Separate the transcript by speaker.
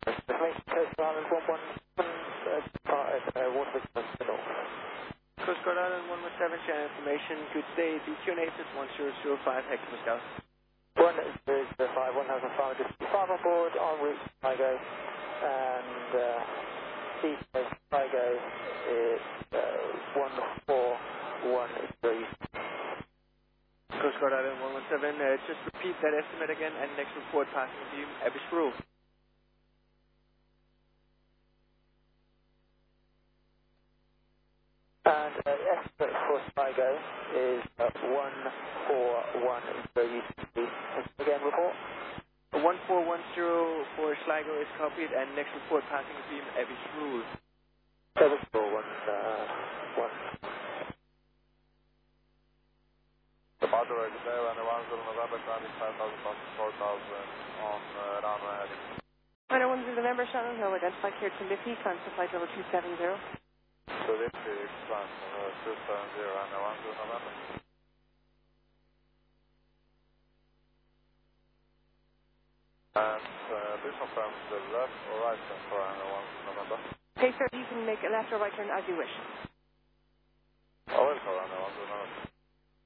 Speaker 1: Coast Guard Island 117, Waterford Hospital.
Speaker 2: Coast Guard Island 117, channel information. Good day, BQ Native 1005, Hector Pascal.
Speaker 1: 1005, 1005 on board, en route to Sligo, and East Coast Sligo is 1413.
Speaker 2: Coast Guard Island 117, just repeat that estimate again, and next report passing view, Abbey Screw.
Speaker 1: And estimate for Sligo is 1413. Again, report.
Speaker 2: 1410 for Sligo is copied, and next report passing view, Abbey Screw.
Speaker 1: 741.
Speaker 3: The Badger is there, and the 10 November, climbing 5,000 past 4,000 on runway heading.
Speaker 4: Runway 10 November, Shannon Hill, identified here to Liffey, transfer flight level 270.
Speaker 3: So Liffey, climb 270, and the 10 November. And please confirm the left or right turn for 10 November.
Speaker 4: Okay, sir, you can make a left or right turn as you wish.